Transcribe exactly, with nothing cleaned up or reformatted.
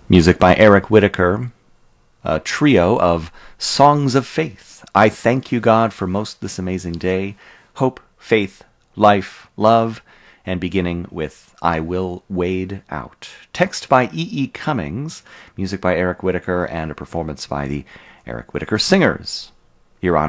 Music by Eric Whitacre, a trio of songs of faith. I thank you, God, for most this amazing day. Hope, faith, life, love, and beginning with I Will Wade Out. Text by E E. Cummings, music by Eric Whitacre, and a performance by the Eric Whitacre Singers. Here on